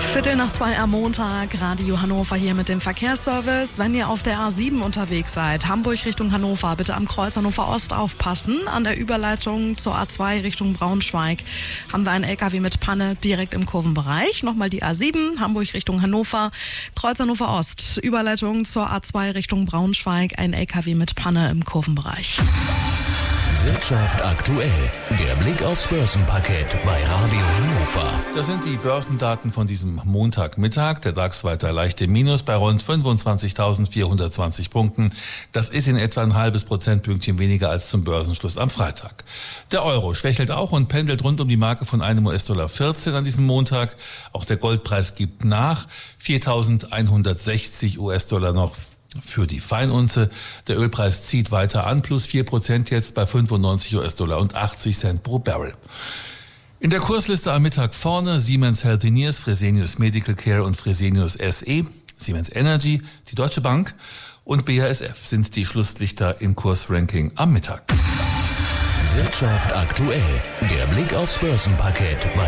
2 am Montag, Radio Hannover hier mit dem Verkehrsservice. Wenn ihr auf der A7 unterwegs seid, Hamburg Richtung Hannover, bitte am Kreuz Hannover Ost aufpassen. An der Überleitung zur A2 Richtung Braunschweig haben wir einen LKW mit Panne direkt im Kurvenbereich. Nochmal die A7, Hamburg Richtung Hannover, Kreuz Hannover Ost. Überleitung zur A2 Richtung Braunschweig, ein LKW mit Panne im Kurvenbereich. Wirtschaft aktuell. Der Blick aufs Börsenparkett bei Radio Hannover. Das sind die Börsendaten von diesem Montagmittag. Der DAX weiter leicht im Minus bei rund 25.420 Punkten. Das ist in etwa ein halbes Prozentpünktchen weniger als zum Börsenschluss am Freitag. Der Euro schwächelt auch und pendelt rund um die Marke von einem US-Dollar 14 an diesem Montag. Auch der Goldpreis gibt nach. 4.160 US-Dollar noch für die Feinunze. Der Ölpreis zieht weiter an, plus 4% jetzt bei 95 US-Dollar und 80 Cent pro Barrel. In der Kursliste am Mittag vorne Siemens Healthineers, Fresenius Medical Care und Fresenius SE, Siemens Energy, die Deutsche Bank und BASF sind die Schlusslichter im Kursranking am Mittag. Wirtschaft aktuell. Der Blick aufs Börsenparkett bei